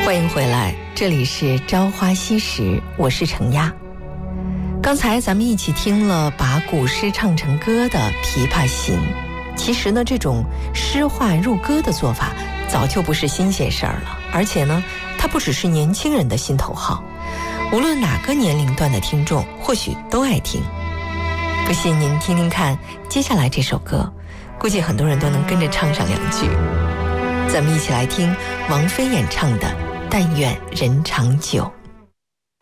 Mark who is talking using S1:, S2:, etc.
S1: 欢迎回来，这里是朝花夕拾，我是程亚。刚才咱们一起听了把古诗唱成歌的《琵琶行》，其实呢，这种诗画入歌的做法早就不是新鲜事儿了，而且呢，它不只是年轻人的心头好，无论哪个年龄段的听众或许都爱听。不信您听听看，接下来这首歌，估计很多人都能跟着唱上两句。咱们一起来听王菲演唱的《但愿人长久》。